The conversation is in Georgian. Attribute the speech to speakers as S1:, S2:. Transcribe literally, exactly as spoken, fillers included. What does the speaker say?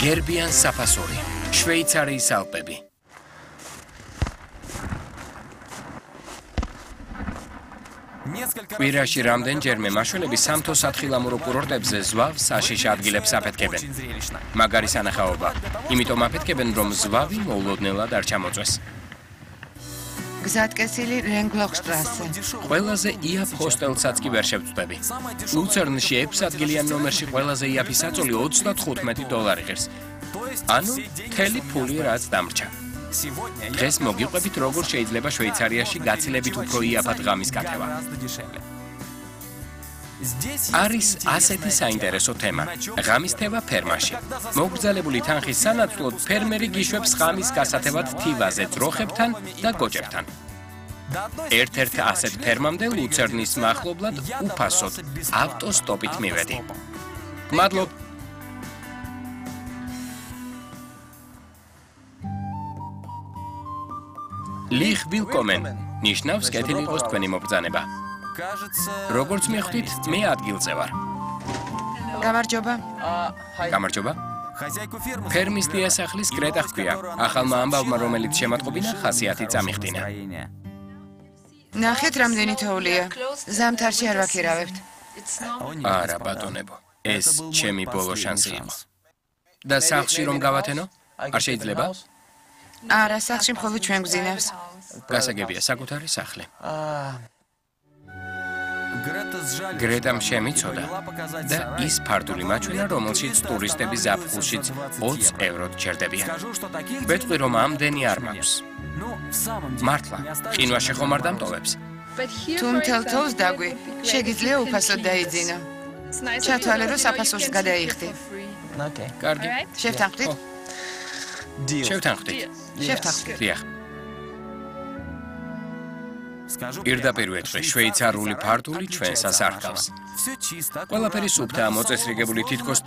S1: გერბიან საფასური, შვეიცარიის ალპები. კვირაში რამდენჯერმე მაშველები სამთო სათხილამურო კურორტებზე ზვავ საშიშ ადგილებს აფეთქებენ. მაგარი სანახაობა, იმიტომ აფეთქებენ, რომ ზვავი მოულოდნელად არ ჩამოწვეს.
S2: გზატკეცილი რენგლოხშტრასე.
S1: ყველაზე იაფ ჰოსტელსაც კი ვერ შევწვდები. ლუცერნში ექვს ადგილიან ნომერში ყველაზე იაფი საწოლი ოცდათხუთმეტი დოლარი ღირს. ანუ მთელი ფული რაც დამრჩა. დღეს მოგიყვებით, როგორ შეიძლება შვეიცარიაში გაცილებით უფრო იაფად ღამის გათევა. არის ასეთი საინტერესო თემა. ღამის თევა ფერმაში. მოგრძალებული თანხის სანაცვლოდ ფერმერი გიშვებს ღამის გასათევად თივაზე ძროხებთან და გოჭებთან. ერთ-ერთ ასეთ ფერმამდე ლუცერნის მახლობლად უფასოდ ავტოსტოპით მივედი. მადლობ. ლიხ ვილკომენ ნიშნავს კეთილი იყოს თქვენი მობრძანება. როგორც მიხვდით, მე ადგილზე ვარ.
S2: გამარჯობა.
S1: გამარჯობა. ფერმის დიასახლის გრეტა ჰქვია. ახალმა ამბავმა, რომელიც შემატყობინა, ხასიათი წამიხდინა.
S2: ნახეთ, რამდენი თოვლია. ზამთარში არ ვაქირავებთ.
S1: არა, ბატონებო. ეს ჩემი ბოლო შანსი იყო. და სახლში რომ გავათენო? არ შეიძლება?
S2: არა, სახლში მხოლოდ ჩვენ გვძინავს.
S1: გასაგებია, საკუთარი სახლი. გრეტამ შემიცოდა და ის ფარდული მაჩვენა, რომელშიც ტურისტები ზაფხულშიც ოც ევროდ ჩერდებიან. ვეტყვი, რომ ამდენი არ მაქვს. მართლა, ყინვაში ხომ არ დამტოვებს?
S2: თუ მთელ თოვს დაგვი, შეგიძლია უფასოდ დაიძინო. ჩათვალე, რომ საფასურს გადაიხდი.
S1: კარგი.
S2: შევთანხმდით?
S1: შევთანხმდით.
S2: შევთანხმდით.
S1: დიახ. პირდაპირ ვეთქვი, შვეიცარიული ფარდული ჩვენსას არ ჰგავს. ყველაფერი სუფთაა, მოწესრიგებული, თითქოს